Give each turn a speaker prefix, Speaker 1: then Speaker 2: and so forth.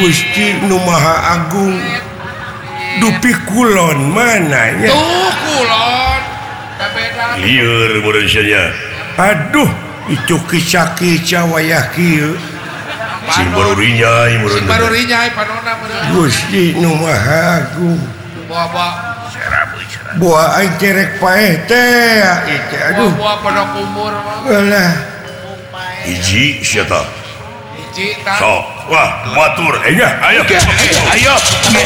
Speaker 1: Gusti Nu Maha Agung dupi kulon mananya
Speaker 2: kulon
Speaker 3: lieur meureunnya.
Speaker 1: aduh itu kisah-kisah wayah kieu
Speaker 3: Sing baru rinyai meureun.
Speaker 2: baru rinyai panona meureun
Speaker 1: Gusti Nu Maha Agung buah aing cerek paeh teh aduh
Speaker 2: buah pada kumur
Speaker 1: alah
Speaker 3: Hiji sia tah.
Speaker 2: hiji tah
Speaker 3: Sok, wah, batur. Ayo.